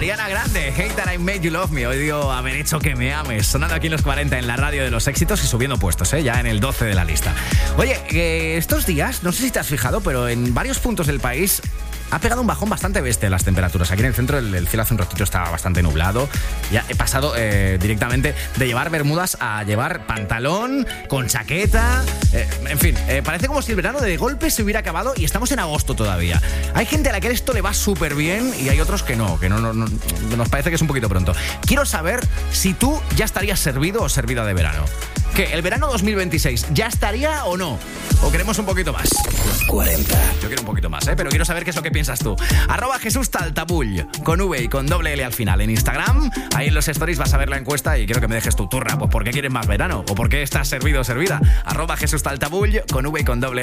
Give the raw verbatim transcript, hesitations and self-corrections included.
Ariana Grande, Hate That I Made You Love Me. Odio haber hecho que me ames. Sonando aquí en los cuarenta en la radio de los éxitos y subiendo puestos, ¿eh? Ya en el doce de la lista. Oye, eh, estos días, no sé si te has fijado, pero en varios puntos del país ha pegado un bajón bastante bestia en las temperaturas. Aquí en el centro el, el cielo hace un ratito estaba bastante nublado. Ya he pasado eh, directamente de llevar bermudas a llevar pantalón con chaqueta. Eh, en fin, eh, parece como si el verano de golpe se hubiera acabado y estamos en agosto todavía. Hay gente a la que esto le va súper bien y hay otros que no, que no, no, no, nos parece que es un poquito pronto. Quiero saber si tú ya estarías servido o servida de verano. ¿Qué? ¿El verano dos mil veintiséis ya estaría o no? ¿O queremos un poquito más? cuarenta. Yo quiero un poquito más, ¿eh? Pero quiero saber qué es lo que piensas tú. Arroba Jesús Taltabull, con V y con doble L al final en Instagram. Ahí en los stories vas a ver la encuesta y quiero que me dejes tu turra. Pues ¿por qué quieres más verano? ¿O por qué estás servido o servida? Arroba Jesús Taltabull, con V y con doble L.